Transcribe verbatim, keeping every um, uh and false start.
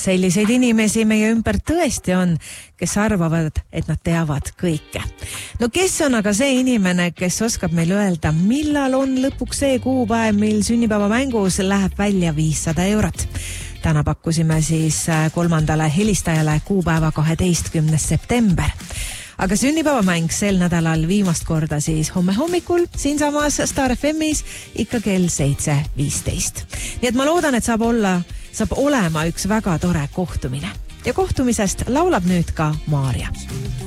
selliseid inimesi meie ümber tõesti on, kes arvavad, et nad teavad kõike. No kes on aga see inimene, kes oskab meil öelda, millal on lõpuks see kuupäev, mil sünnipäeva mängus läheb välja viissada eurot? Täna pakkusime siis kolmandale helistajale kuupäeva kaheteistkümnes september. Aga sünnipäevamäng sel nädalal viimast korda siis homme hommikul siinsamas Star F M-is ikka kell seitse viisteist. Nii et ma loodan, et saab olla, saab olema üks väga tore kohtumine. Ja kohtumisest laulab nüüd ka Maarja.